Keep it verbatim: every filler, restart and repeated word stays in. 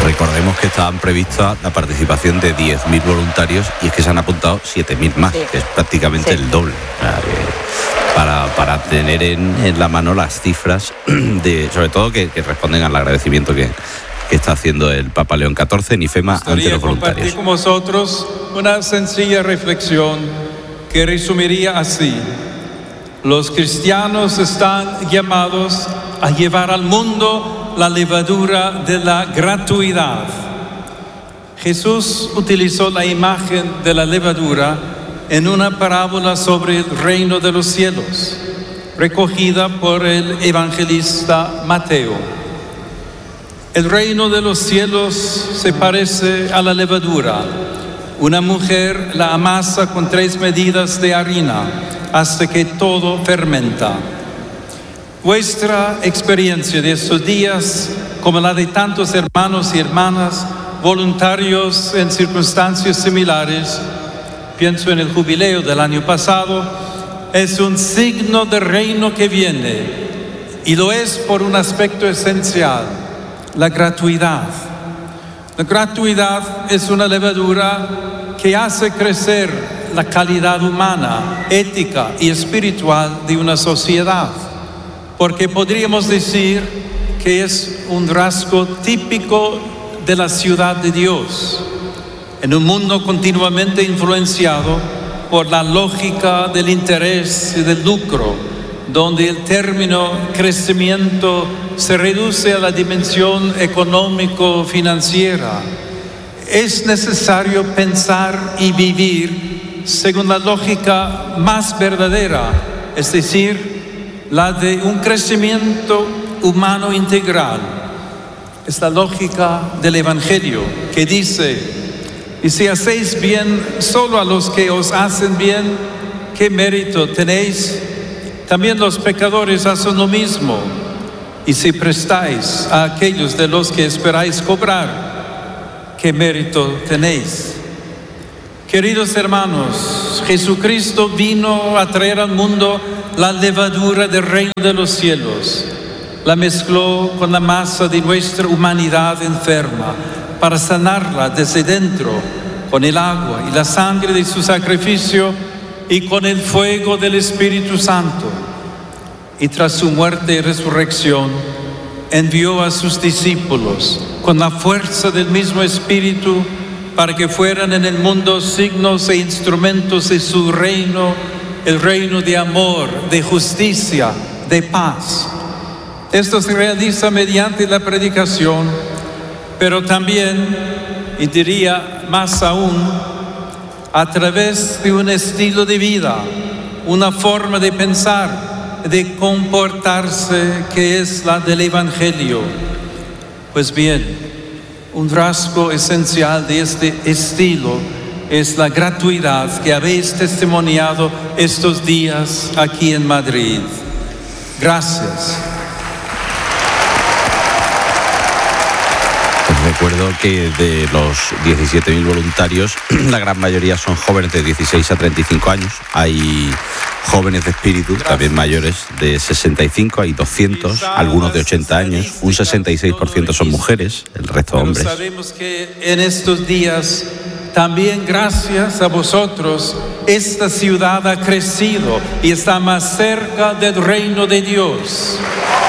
Recordemos que estaban prevista la participación de diez mil voluntarios y es que se han apuntado siete mil más, sí. que es prácticamente sí. el doble. O sea, que para, para tener en, en la mano las cifras, de, sobre todo que, que responden al agradecimiento que, que está haciendo el Papa León catorce en IFEMA ante los voluntarios. Compartir con vosotros una sencilla reflexión que resumiría así: los cristianos están llamados a llevar al mundo la levadura de la gratuidad. Jesús utilizó la imagen de la levadura en una parábola sobre el reino de los cielos, recogida por el evangelista Mateo. El reino de los cielos se parece a la levadura. Una mujer la amasa con tres medidas de harina hasta que todo fermenta. Vuestra experiencia de estos días, como la de tantos hermanos y hermanas voluntarios en circunstancias similares, pienso en el jubileo del año pasado, es un signo del reino que viene, y lo es por un aspecto esencial: la gratuidad. La gratuidad es una levadura que hace crecer la calidad humana, ética y espiritual de una sociedad, porque podríamos decir que es un rasgo típico de la ciudad de Dios, en un mundo continuamente influenciado por la lógica del interés y del lucro, donde el término crecimiento se reduce a la dimensión económico-financiera. Es necesario pensar y vivir según la lógica más verdadera, es decir, la de un crecimiento humano integral. Es la lógica del Evangelio, que dice: y si hacéis bien solo a los que os hacen bien, ¿qué mérito tenéis? También los pecadores hacen lo mismo. Y si prestáis a aquellos de los que esperáis cobrar, ¿qué mérito tenéis? Queridos hermanos, Jesucristo vino a traer al mundo la levadura del reino de los cielos. La mezcló con la masa de nuestra humanidad enferma para sanarla desde dentro, con el agua y la sangre de su sacrificio y con el fuego del Espíritu Santo. Y tras su muerte y resurrección, envió a sus discípulos con la fuerza del mismo Espíritu para que fueran en el mundo signos e instrumentos de su reino, el reino de amor, de justicia, de paz. Esto se realiza mediante la predicación, pero también, y diría más aún, a través de un estilo de vida, una forma de pensar, de comportarse que es la del Evangelio. Pues bien, un rasgo esencial de este estilo es la gratuidad que habéis testimoniado estos días aquí en Madrid. Gracias. Recuerdo que de los diecisiete mil voluntarios, la gran mayoría son jóvenes de dieciséis a treinta y cinco años. Hay jóvenes de espíritu, también mayores, de sesenta y cinco, hay doscientos, algunos de ochenta años. Un sesenta y seis por ciento son mujeres, el resto hombres. Pero sabemos que en estos días, también gracias a vosotros, esta ciudad ha crecido y está más cerca del reino de Dios.